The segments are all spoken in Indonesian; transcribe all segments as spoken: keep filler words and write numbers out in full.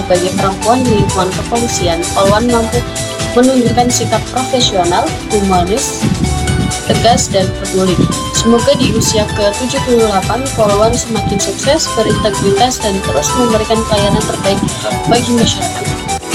sebagai perempuan di lingkungan kepolisian, Polwan mampu menunjukkan sikap profesional, humanis, tegas, dan peduli. Semoga di usia ke tujuh puluh delapan, Polwan semakin sukses, berintegritas, dan terus memberikan pelayanan terbaik bagi masyarakat.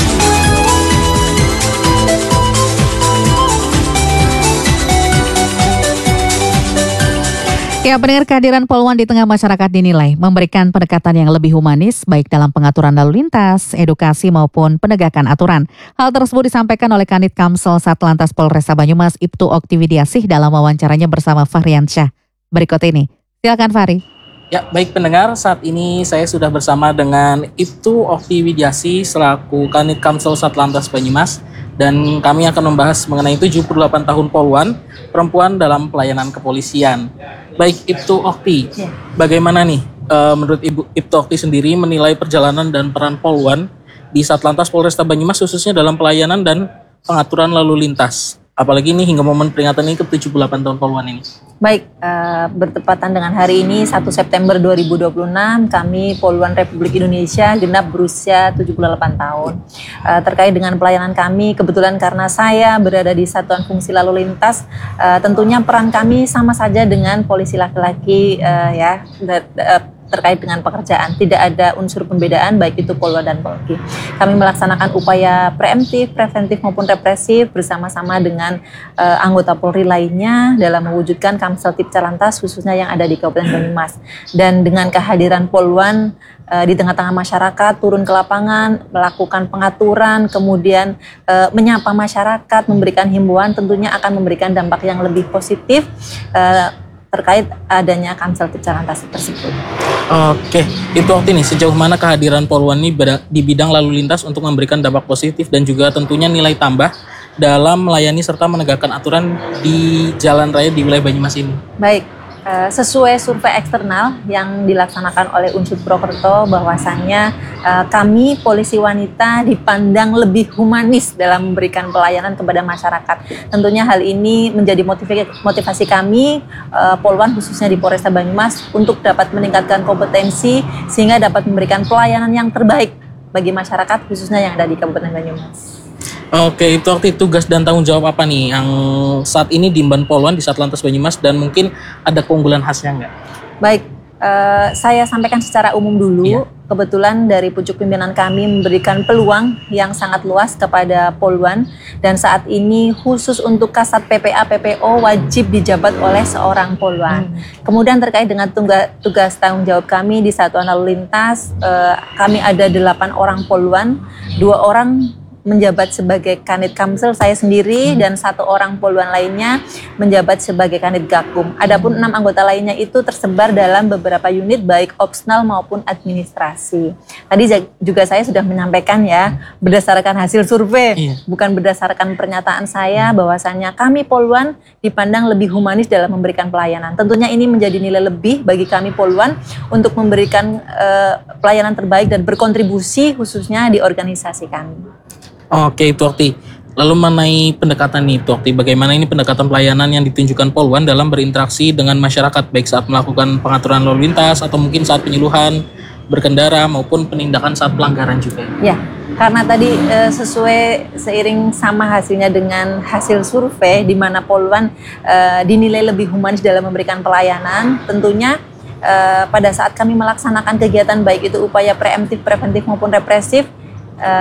Ya, pendengar, kehadiran Polwan di tengah masyarakat dinilai memberikan pendekatan yang lebih humanis baik dalam pengaturan lalu lintas, edukasi maupun penegakan aturan. Hal tersebut disampaikan oleh Kanit Kamsel Satlantas Polresta Banyumas Ibtu Oktiwidiasih dalam wawancaranya bersama Fahriansyah. Berikut ini, silakan Fahri. Ya, baik pendengar, saat ini saya sudah bersama dengan Ibtu Oktiwidiasih selaku Kanit Kamsel Satlantas Banyumas, dan kami akan membahas mengenai tujuh puluh delapan tahun Polwan, perempuan dalam pelayanan kepolisian. Baik Ibtu Okti, ya. Bagaimana nih uh, menurut Ibu Ibtu Okti sendiri menilai perjalanan dan peran Polwan di Satlantas Polresta Banyumas khususnya dalam pelayanan dan pengaturan lalu lintas? Apalagi ini hingga momen peringatan ini ke tujuh puluh delapan tahun Polwan ini. Baik, uh, bertepatan dengan hari ini satu September dua ribu dua puluh enam, kami Polwan Republik Indonesia genap berusia tujuh puluh delapan tahun. Uh, terkait dengan pelayanan kami, kebetulan karena saya berada di Satuan Fungsi Lalu Lintas, uh, tentunya peran kami sama saja dengan polisi laki-laki uh, ya, uh, terkait dengan pekerjaan. Tidak ada unsur pembedaan baik itu Polwan dan Polki. Kami melaksanakan upaya preemptif, preventif maupun represif bersama-sama dengan uh, anggota Polri lainnya dalam mewujudkan Kamsel Tipcalantas khususnya yang ada di Kabupaten Banyumas. Dan dengan kehadiran Polwan uh, di tengah-tengah masyarakat, turun ke lapangan, melakukan pengaturan, kemudian uh, menyapa masyarakat, memberikan himbauan, tentunya akan memberikan dampak yang lebih positif uh, terkait adanya Kamsel Tipcalantas tersebut. Oke, itu waktu ini sejauh mana kehadiran Polwan ini di bidang lalu lintas untuk memberikan dampak positif dan juga tentunya nilai tambah dalam melayani serta menegakkan aturan di jalan raya di wilayah Banyumas ini? Baik, sesuai survei eksternal yang dilaksanakan oleh Unsur Prokerto bahwasannya kami polisi wanita dipandang lebih humanis dalam memberikan pelayanan kepada masyarakat. Tentunya hal ini menjadi motivasi kami Polwan khususnya di Polresta Banyumas untuk dapat meningkatkan kompetensi sehingga dapat memberikan pelayanan yang terbaik bagi masyarakat khususnya yang ada di Kabupaten Banyumas. Oke, itu arti tugas dan tanggung jawab apa nih yang saat ini diemban Polwan di Satlantas Banyumas dan mungkin ada keunggulan khasnya nggak? Baik, uh, saya sampaikan secara umum dulu. Iya. Kebetulan dari pucuk pimpinan kami memberikan peluang yang sangat luas kepada Polwan dan saat ini khusus untuk Kasat P P A P P O wajib dijabat oleh seorang Polwan. Hmm. Kemudian terkait dengan tugas, tugas tanggung jawab kami di Satuan Lalu Lintas, uh, kami ada delapan orang Polwan, dua orang menjabat sebagai Kanit Kamsel saya sendiri dan satu orang Polwan lainnya menjabat sebagai Kanit Gakum. Adapun enam anggota lainnya itu tersebar dalam beberapa unit baik opsional maupun administrasi. Tadi juga saya sudah menyampaikan ya berdasarkan hasil survei, iya. bukan berdasarkan pernyataan saya bahwasannya kami Polwan dipandang lebih humanis dalam memberikan pelayanan. Tentunya ini menjadi nilai lebih bagi kami Polwan untuk memberikan uh, pelayanan terbaik dan berkontribusi khususnya di organisasi kami. Oke, itu Okti. Lalu mengenai pendekatan nih, itu Okti, bagaimana ini pendekatan pelayanan yang ditunjukkan Polwan dalam berinteraksi dengan masyarakat, baik saat melakukan pengaturan lalu lintas atau mungkin saat penyuluhan berkendara maupun penindakan saat pelanggaran juga? Ya, karena tadi e, sesuai seiring sama hasilnya dengan hasil survei di mana Polwan e, dinilai lebih humanis dalam memberikan pelayanan, tentunya e, pada saat kami melaksanakan kegiatan baik itu upaya preemptif, preventif maupun represif, e,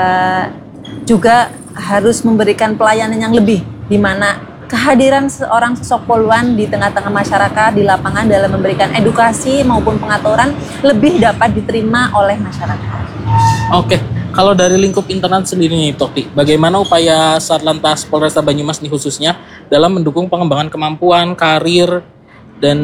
juga harus memberikan pelayanan yang lebih, di mana kehadiran seorang sosok Polwan di tengah-tengah masyarakat di lapangan dalam memberikan edukasi maupun pengaturan lebih dapat diterima oleh masyarakat. Oke, kalau dari lingkup internal sendiri nih Tokti, bagaimana upaya Satlantas Polresta Banyumas nih khususnya dalam mendukung pengembangan kemampuan, karir, dan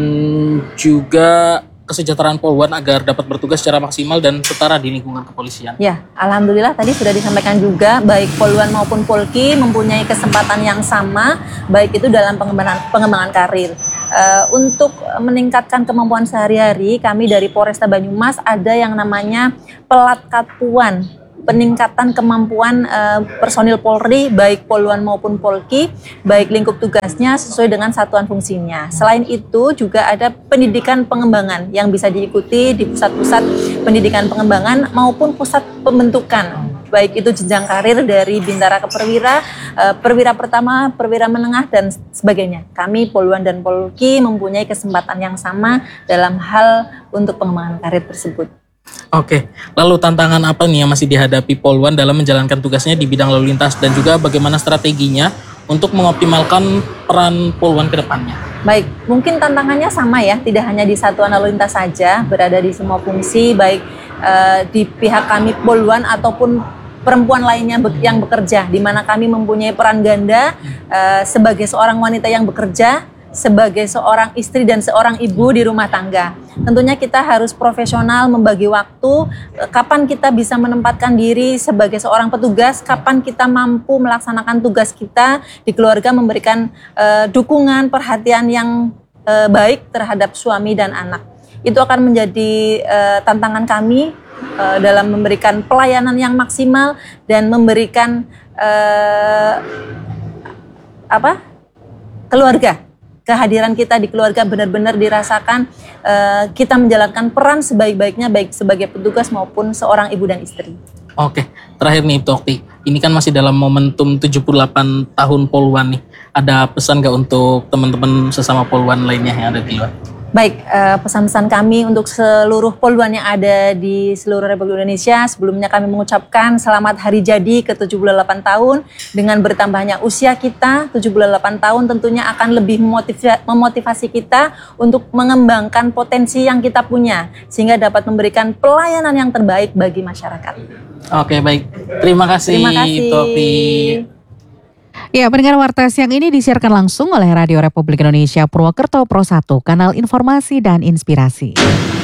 juga kesejahteraan Polwan agar dapat bertugas secara maksimal dan setara di lingkungan kepolisian? Ya, alhamdulillah tadi sudah disampaikan juga baik Polwan maupun Polki mempunyai kesempatan yang sama baik itu dalam pengembangan pengembangan karir. Uh, untuk meningkatkan kemampuan sehari-hari, kami dari Polresta Banyumas ada yang namanya Pelatkat Puan. peningkatan kemampuan uh, personil Polri, baik Poluan maupun Polki, baik lingkup tugasnya sesuai dengan satuan fungsinya. Selain itu juga ada pendidikan pengembangan yang bisa diikuti di pusat-pusat pendidikan pengembangan maupun pusat pembentukan, baik itu jenjang karir dari bintara ke perwira, uh, perwira pertama, perwira menengah, dan sebagainya. Kami Poluan dan Polki mempunyai kesempatan yang sama dalam hal untuk pengembangan karir tersebut. Oke, lalu tantangan apa nih yang masih dihadapi Poluan dalam menjalankan tugasnya di bidang lalu lintas dan juga bagaimana strateginya untuk mengoptimalkan peran Poluan ke depannya? Baik, mungkin tantangannya sama ya, tidak hanya di satuan lalu lintas saja, berada di semua fungsi, baik uh, di pihak kami Poluan ataupun perempuan lainnya yang bekerja, di mana kami mempunyai peran ganda uh, sebagai seorang wanita yang bekerja, sebagai seorang istri dan seorang ibu di rumah tangga. Tentunya kita harus profesional membagi waktu, kapan kita bisa menempatkan diri sebagai seorang petugas, kapan kita mampu melaksanakan tugas kita di keluarga, memberikan uh, dukungan, perhatian yang uh, baik terhadap suami dan anak. Itu akan menjadi uh, tantangan kami uh, dalam memberikan pelayanan yang maksimal dan memberikan uh, apa? keluarga. Kehadiran kita di keluarga benar-benar dirasakan uh, kita menjalankan peran sebaik-baiknya, baik sebagai petugas maupun seorang ibu dan istri. Oke, terakhir nih Ibtu Okti, ini kan masih dalam momentum tujuh puluh delapan tahun Poluan nih. Ada pesan gak untuk teman-teman sesama Poluan lainnya yang ada di luar? Baik, uh, pesan-pesan kami untuk seluruh Poluan yang ada di seluruh Republik Indonesia. Sebelumnya kami mengucapkan selamat hari jadi ke tujuh puluh delapan tahun. Dengan bertambahnya usia kita, tujuh puluh delapan tahun tentunya akan lebih memotiva- memotivasi kita untuk mengembangkan potensi yang kita punya, sehingga dapat memberikan pelayanan yang terbaik bagi masyarakat. Oke, baik. Terima kasih, Terima kasih. Ibtu Okti. Ya, pendengar Warta Siang ini disiarkan langsung oleh Radio Republik Indonesia Purwokerto Pro satu, kanal informasi dan inspirasi.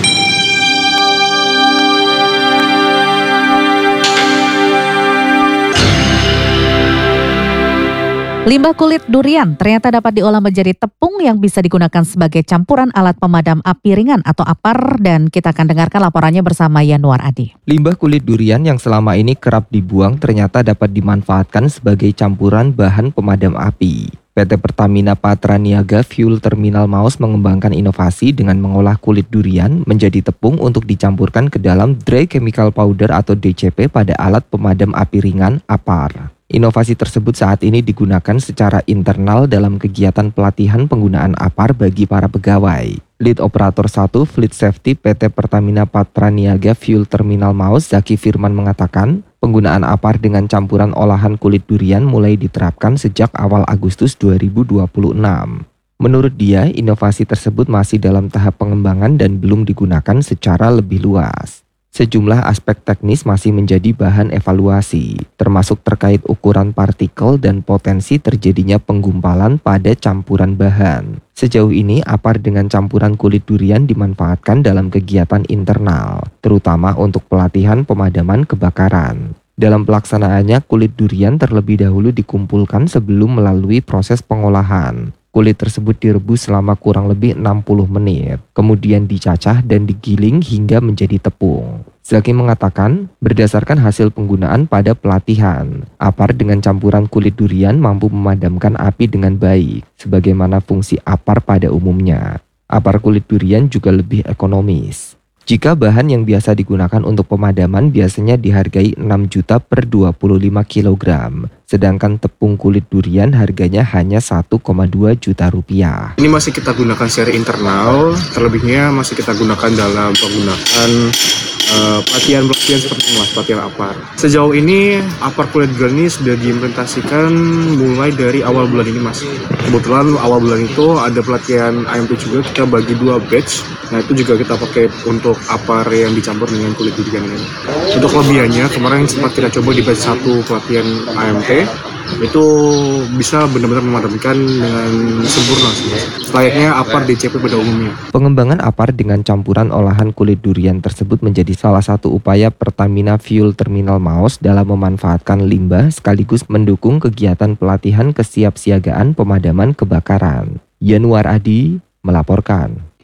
Limbah kulit durian ternyata dapat diolah menjadi tepung yang bisa digunakan sebagai campuran alat pemadam api ringan atau APAR, dan kita akan dengarkan laporannya bersama Yanuar Adi. Limbah kulit durian yang selama ini kerap dibuang ternyata dapat dimanfaatkan sebagai campuran bahan pemadam api. P T Pertamina Patraniaga Fuel Terminal Maus mengembangkan inovasi dengan mengolah kulit durian menjadi tepung untuk dicampurkan ke dalam dry chemical powder atau D C P pada alat pemadam api ringan APAR. Inovasi tersebut saat ini digunakan secara internal dalam kegiatan pelatihan penggunaan APAR bagi para pegawai. Lead Operator satu Fleet Safety P T Pertamina Patraniaga Fuel Terminal Maus, Zaki Firman mengatakan, penggunaan APAR dengan campuran olahan kulit durian mulai diterapkan sejak awal Agustus dua ribu dua puluh enam. Menurut dia, inovasi tersebut masih dalam tahap pengembangan dan belum digunakan secara lebih luas. Sejumlah aspek teknis masih menjadi bahan evaluasi, termasuk terkait ukuran partikel dan potensi terjadinya penggumpalan pada campuran bahan. Sejauh ini, APAR dengan campuran kulit durian dimanfaatkan dalam kegiatan internal, terutama untuk pelatihan pemadaman kebakaran. Dalam pelaksanaannya, kulit durian terlebih dahulu dikumpulkan sebelum melalui proses pengolahan. Kulit tersebut direbus selama kurang lebih enam puluh menit, kemudian dicacah dan digiling hingga menjadi tepung. Zaki mengatakan, berdasarkan hasil penggunaan pada pelatihan, APAR dengan campuran kulit durian mampu memadamkan api dengan baik, sebagaimana fungsi APAR pada umumnya. APAR kulit durian juga lebih ekonomis. Jika bahan yang biasa digunakan untuk pemadaman biasanya dihargai enam juta per dua puluh lima kilogram, sedangkan tepung kulit durian harganya hanya satu koma dua juta rupiah. Ini masih kita gunakan secara internal, terlebihnya masih kita gunakan dalam penggunaan uh, pelatihan-pelatihan seperti mas pelatihan APAR. Sejauh ini APAR kulit durian ini sudah diimplementasikan mulai dari awal bulan ini mas. Kebetulan awal bulan itu ada pelatihan A M P juga, kita bagi dua batch. Nah itu juga kita pakai untuk APAR yang dicampur dengan kulit durian ini. Untuk kelebihannya kemarin sempat kita coba di batch satu pelatihan A M P, itu bisa benar-benar memadamkan dengan sempurna sih, layaknya APAR D C P pada umumnya. Pengembangan APAR dengan campuran olahan kulit durian tersebut menjadi salah satu upaya Pertamina Fuel Terminal Maus dalam memanfaatkan limbah sekaligus mendukung kegiatan pelatihan kesiapsiagaan pemadaman kebakaran. Yanuar Adi melaporkan.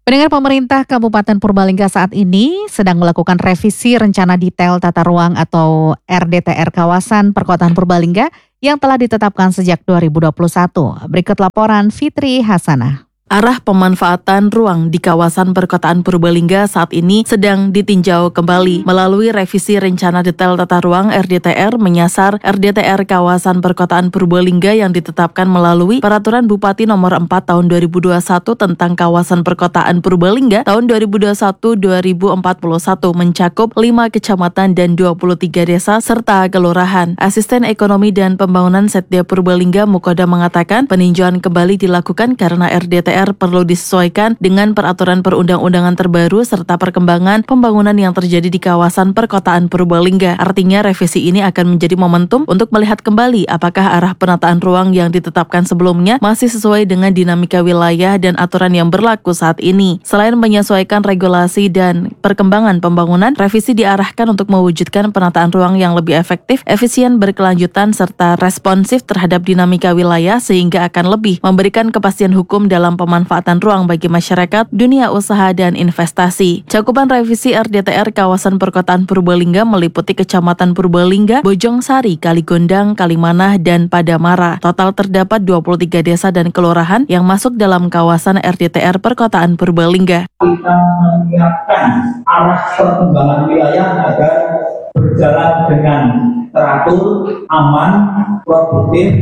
Pendengar, pemerintah Kabupaten Purbalingga saat ini sedang melakukan revisi rencana detail tata ruang atau R D T R kawasan perkotaan Purbalingga yang telah ditetapkan sejak dua ribu dua puluh satu. Berikut laporan Fitri Hasanah. Arah pemanfaatan ruang di kawasan perkotaan Purbalingga saat ini sedang ditinjau kembali melalui revisi rencana detail tata ruang R D T R menyasar R D T R kawasan perkotaan Purbalingga yang ditetapkan melalui Peraturan Bupati Nomor empat Tahun dua ribu dua puluh satu tentang kawasan perkotaan Purbalingga tahun dua ribu dua puluh satu sampai dua ribu empat puluh satu mencakup lima kecamatan dan dua puluh tiga desa serta kelurahan. Asisten Ekonomi dan Pembangunan Setda Purbalingga Mukoda mengatakan peninjauan kembali dilakukan karena R D T R perlu disesuaikan dengan peraturan perundang-undangan terbaru serta perkembangan pembangunan yang terjadi di kawasan perkotaan Purbalingga. Artinya revisi ini akan menjadi momentum untuk melihat kembali apakah arah penataan ruang yang ditetapkan sebelumnya masih sesuai dengan dinamika wilayah dan aturan yang berlaku saat ini. Selain menyesuaikan regulasi dan perkembangan pembangunan, revisi diarahkan untuk mewujudkan penataan ruang yang lebih efektif, efisien, berkelanjutan, serta responsif terhadap dinamika wilayah sehingga akan lebih memberikan kepastian hukum dalam pemanfaatan ruang bagi masyarakat, dunia usaha, dan investasi. Cakupan revisi R D T R kawasan perkotaan Purbalingga meliputi Kecamatan Purbalingga, Bojongsari, Kaligondang, Kalimanah, dan Padamara. Total terdapat dua puluh tiga desa dan kelurahan yang masuk dalam kawasan R D T R perkotaan Purbalingga. Kita menyiapkan arah perkembangan wilayah agar berjalan dengan teratur, aman, produktif,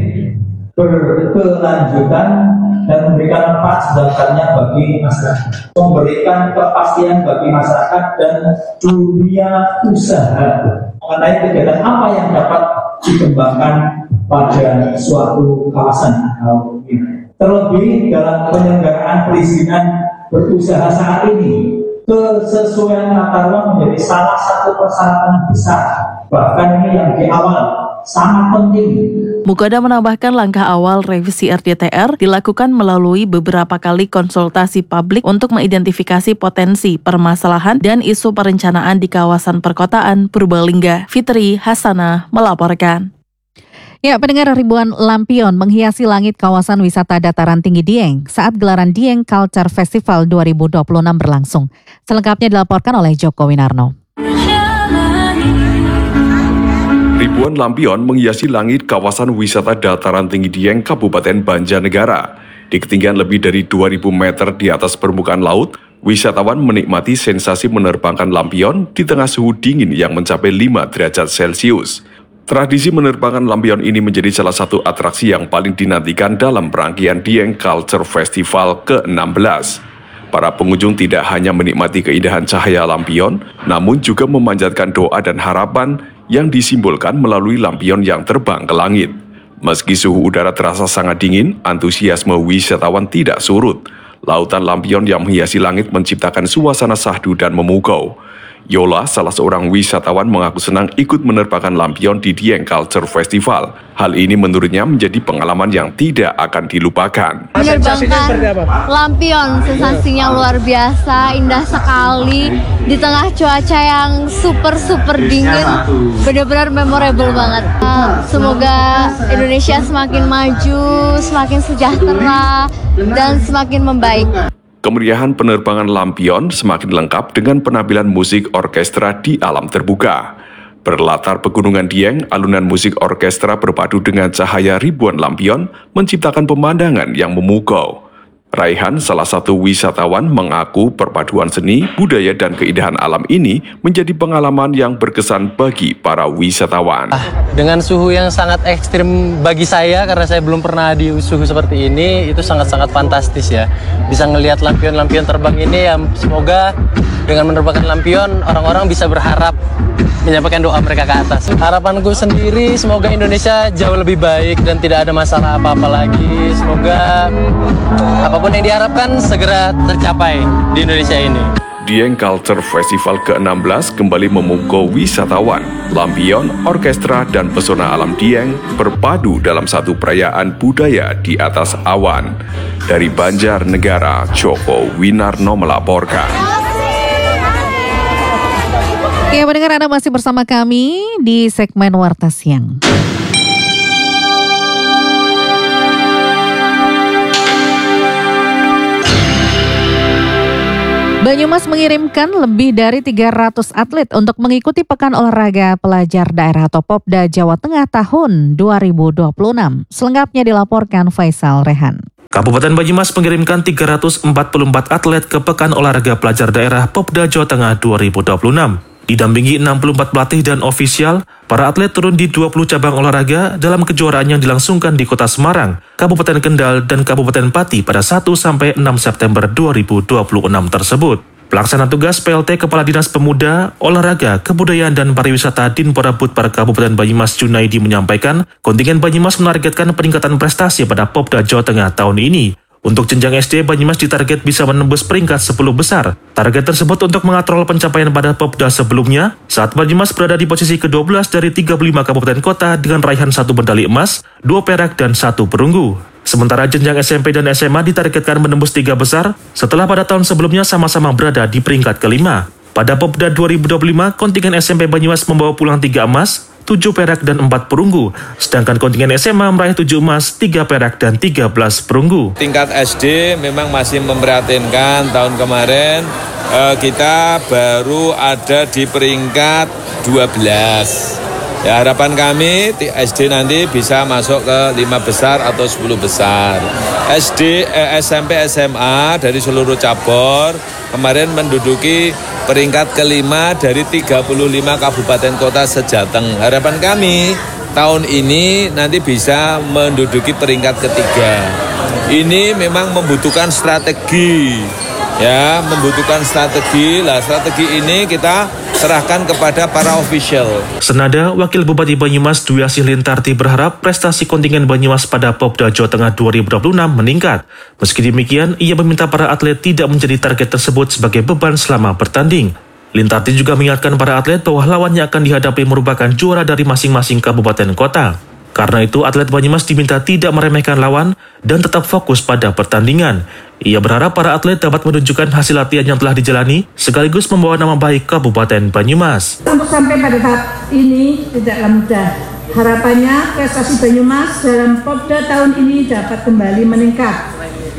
berkelanjutan, dan memberikan manfaat sebesar-besarnya bagi masyarakat, memberikan kepastian bagi masyarakat dan dunia usaha mengenai kegiatan apa yang dapat dikembangkan pada suatu kawasan atau wilayah. Terlebih dalam penyelenggaraan perizinan berusaha saat ini, kesesuaian tata ruang menjadi salah satu persyaratan besar, bahkan ini yang di awal sangat penting. Mukoda menambahkan langkah awal revisi R D T R dilakukan melalui beberapa kali konsultasi publik untuk mengidentifikasi potensi, permasalahan, dan isu perencanaan di kawasan perkotaan Purbalingga. Fitri Hasanah melaporkan. Ya, pendengar, ribuan lampion menghiasi langit kawasan wisata dataran tinggi Dieng saat gelaran Dieng Culture Festival dua ribu dua puluh enam berlangsung. Selengkapnya dilaporkan oleh Joko Winarno. Ribuan lampion menghiasi langit kawasan wisata dataran tinggi Dieng, Kabupaten Banjarnegara. Di ketinggian lebih dari dua ribu meter di atas permukaan laut, wisatawan menikmati sensasi menerbangkan lampion di tengah suhu dingin yang mencapai lima derajat Celcius. Tradisi menerbangkan lampion ini menjadi salah satu atraksi yang paling dinantikan dalam rangkaian Dieng Culture Festival ke enam belas. Para pengunjung tidak hanya menikmati keindahan cahaya lampion, namun juga memanjatkan doa dan harapan yang disimbolkan melalui lampion yang terbang ke langit. Meski suhu udara terasa sangat dingin, antusiasme wisatawan tidak surut. Lautan lampion yang menghiasi langit menciptakan suasana syahdu dan memukau. Yola, salah seorang wisatawan, mengaku senang ikut menerbangkan lampion di Dieng Culture Festival. Hal ini menurutnya menjadi pengalaman yang tidak akan dilupakan. Menerbangkan lampion, sensasinya luar biasa, indah sekali di tengah cuaca yang super-super dingin. Benar-benar memorable banget. Semoga Indonesia semakin maju, semakin sejahtera, dan semakin membaik. Kemeriahan penerbangan lampion semakin lengkap dengan penampilan musik orkestra di alam terbuka. Berlatar pegunungan Dieng, alunan musik orkestra berpadu dengan cahaya ribuan lampion menciptakan pemandangan yang memukau. Raihan, salah satu wisatawan, mengaku perpaduan seni, budaya, dan keindahan alam ini menjadi pengalaman yang berkesan bagi para wisatawan. Dengan suhu yang sangat ekstrim bagi saya, karena saya belum pernah di suhu seperti ini, itu sangat-sangat fantastis ya. Bisa ngelihat lampion-lampion terbang ini, ya semoga dengan menerbangkan lampion, orang-orang bisa berharap menyampaikan doa mereka ke atas. Harapanku sendiri, semoga Indonesia jauh lebih baik dan tidak ada masalah apa-apa lagi. Semoga apapun yang diharapkan segera tercapai di Indonesia ini. Dieng Culture Festival ke enam belas kembali memukau wisatawan. Lampion, orkestra, dan pesona alam Dieng berpadu dalam satu perayaan budaya di atas awan. Dari Banjarnegara, Joko Winarno melaporkan. Ya, pendengar, Anda masih bersama kami di segmen Warta Siang. Banyumas mengirimkan lebih dari tiga ratus atlet untuk mengikuti Pekan Olahraga Pelajar Daerah atau Popda Jawa Tengah tahun dua ribu dua puluh enam. Selengkapnya dilaporkan Faisal Rehan. Kabupaten Banyumas mengirimkan tiga ratus empat puluh empat atlet ke Pekan Olahraga Pelajar Daerah Popda Jawa Tengah dua ribu dua puluh enam. Didampingi enam puluh empat pelatih dan ofisial, para atlet turun di dua puluh cabang olahraga dalam kejuaraan yang dilangsungkan di Kota Semarang, Kabupaten Kendal, dan Kabupaten Pati pada satu sampai enam September dua ribu dua puluh enam tersebut. Pelaksana tugas P L T Kepala Dinas Pemuda, Olahraga, Kebudayaan, dan Pariwisata Dinpora Budpar Kabupaten Banyumas Junaidi menyampaikan, kontingen Banyumas menargetkan peningkatan prestasi pada Popda Jawa Tengah tahun ini. Untuk jenjang S D, Banyumas ditarget bisa menembus peringkat sepuluh besar. Target tersebut untuk mengatrol pencapaian pada Popda sebelumnya, saat Banyumas berada di posisi kedua belas dari tiga puluh lima kabupaten kota dengan raihan satu medali emas, dua perak, dan satu perunggu. Sementara jenjang S M P dan S M A ditargetkan menembus tiga besar, setelah pada tahun sebelumnya sama-sama berada di peringkat kelima. Pada Popda dua ribu dua puluh lima, kontingen S M P Banyumas membawa pulang tiga emas, tujuh perak, dan empat perunggu. Sedangkan kontingen S M A meraih tujuh emas, tiga perak, dan tiga belas perunggu. Tingkat S D memang masih memprihatinkan. Tahun kemarin eh, kita baru ada di peringkat dua belas. Ya, harapan kami S D nanti bisa masuk ke lima besar atau sepuluh besar. S D, eh, S M P, S M A dari seluruh cabur kemarin menduduki peringkat kelima dari tiga puluh lima kabupaten kota sejateng. Harapan kami tahun ini nanti bisa menduduki peringkat ketiga. Ini memang membutuhkan strategi, ya, membutuhkan strategi. Lah, strategi ini kita serahkan kepada para official. Senada, Wakil Bupati Banyumas Dwi Asih Lintarti berharap prestasi kontingen Banyumas pada Popda Jawa Tengah dua ribu dua puluh enam meningkat. Meski demikian, ia meminta para atlet tidak menjadi target tersebut sebagai beban selama bertanding. Lintarti juga mengingatkan para atlet bahwa lawan yang akan dihadapi merupakan juara dari masing-masing kabupaten kota. Karena itu, atlet Banyumas diminta tidak meremehkan lawan dan tetap fokus pada pertandingan. Ia berharap para atlet dapat menunjukkan hasil latihan yang telah dijalani, sekaligus membawa nama baik Kabupaten Banyumas. Untuk sampai pada tahap ini tidaklah mudah. Harapannya prestasi Banyumas dalam Popda tahun ini dapat kembali meningkat.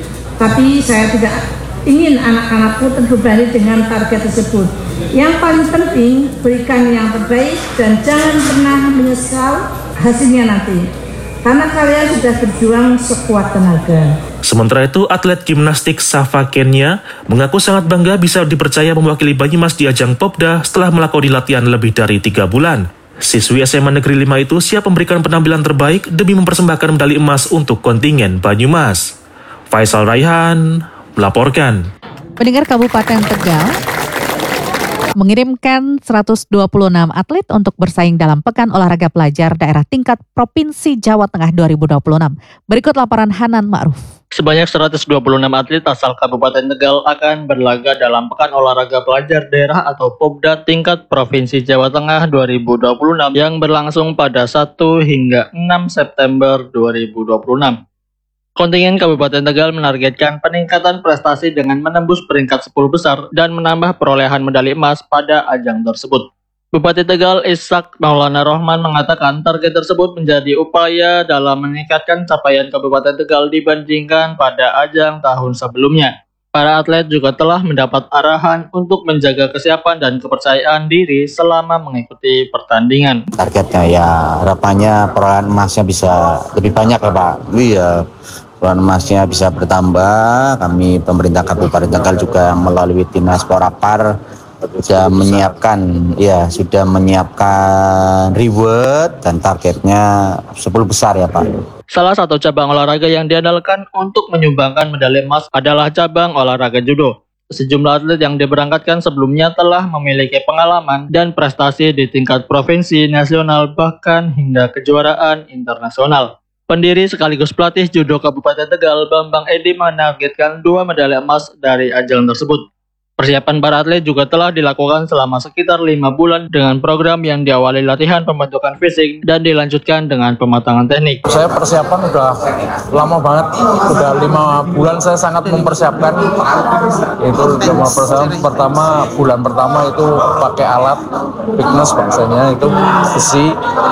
Tapi saya tidak ingin anak-anakku terbebani dengan target tersebut. Yang paling penting, berikan yang terbaik dan jangan pernah menyesal hasilnya nanti, karena kalian sudah berjuang sekuat tenaga. Sementara itu, atlet gimnastik Safa Kenya mengaku sangat bangga bisa dipercaya mewakili Banyumas di ajang Popda setelah melakoni latihan lebih dari tiga bulan. Siswi S M A Negeri lima itu siap memberikan penampilan terbaik demi mempersembahkan medali emas untuk kontingen Banyumas. Faisal Raihan melaporkan. Pendengar, Kabupaten Tegal mengirimkan seratus dua puluh enam atlet untuk bersaing dalam Pekan Olahraga Pelajar Daerah Tingkat Provinsi Jawa Tengah dua ribu dua puluh enam. Berikut laporan Hanan Ma'ruf. Sebanyak seratus dua puluh enam atlet asal Kabupaten Tegal akan berlaga dalam Pekan Olahraga Pelajar Daerah atau Popda Tingkat Provinsi Jawa Tengah dua ribu dua puluh enam yang berlangsung pada satu hingga enam September dua ribu dua puluh enam. Kontingen Kabupaten Tegal menargetkan peningkatan prestasi dengan menembus peringkat sepuluh besar dan menambah perolehan medali emas pada ajang tersebut. Bupati Tegal Ishak Maulana Rohman mengatakan target tersebut menjadi upaya dalam meningkatkan capaian Kabupaten Tegal dibandingkan pada ajang tahun sebelumnya. Para atlet juga telah mendapat arahan untuk menjaga kesiapan dan kepercayaan diri selama mengikuti pertandingan. Targetnya ya harapannya perolehan emasnya bisa lebih banyak ya Pak. Iya, perolehan emasnya bisa bertambah. Kami pemerintah Kabupaten Tegal juga melalui Dinas Porapar sudah menyiapkan ya sudah menyiapkan reward dan targetnya sepuluh besar ya Pak. Salah satu cabang olahraga yang diandalkan untuk menyumbangkan medali emas adalah cabang olahraga judo. Sejumlah atlet yang diberangkatkan sebelumnya telah memiliki pengalaman dan prestasi di tingkat provinsi, nasional, bahkan hingga kejuaraan internasional. Pendiri sekaligus pelatih judo Kabupaten Tegal, Bambang Edi, menargetkan dua medali emas dari ajang tersebut. Persiapan para atlet juga telah dilakukan selama sekitar lima bulan dengan program yang diawali latihan pembentukan fisik dan dilanjutkan dengan pematangan teknik. Saya persiapan udah lama banget, udah lima bulan saya sangat mempersiapkan. Itu cuma persiapan pertama, bulan pertama itu pakai alat fitness bahasanya itu besi.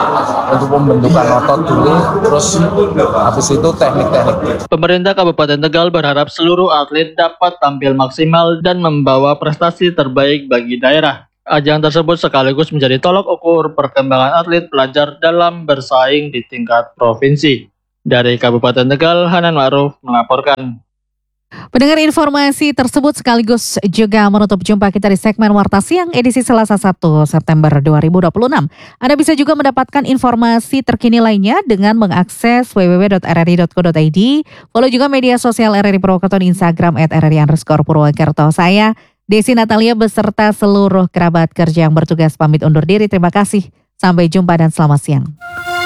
untuk pembentukan otot dulu, terus habis itu teknik-teknik. Pemerintah Kabupaten Tegal berharap seluruh atlet dapat tampil maksimal dan membawa prestasi terbaik bagi daerah. Ajang tersebut sekaligus menjadi tolok ukur perkembangan atlet pelajar dalam bersaing di tingkat provinsi. Dari Kabupaten Tegal, Hanan Ma'ruf melaporkan. Pendengar, informasi tersebut sekaligus juga menutup jumpa kita di segmen Warta Siang edisi Selasa satu September dua ribu dua puluh enam. Anda bisa juga mendapatkan informasi terkini lainnya dengan mengakses w w w titik r r i titik co titik i d. Follow juga media sosial R R I Purwokerto di Instagram at r r i underscore Purwokerto. Saya, Desi Natalia beserta seluruh kerabat kerja yang bertugas pamit undur diri. Terima kasih. Sampai jumpa dan selamat siang.